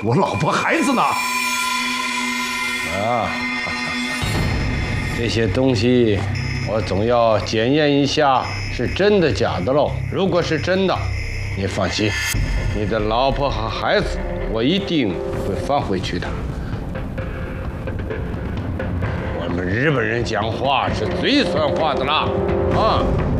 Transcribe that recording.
我老婆孩子呢？ 啊，这些东西我总要检验一下是真的假的喽。如果是真的，你放心，你的老婆和孩子我一定会放回去的。我们日本人讲话是最算话的啦，啊！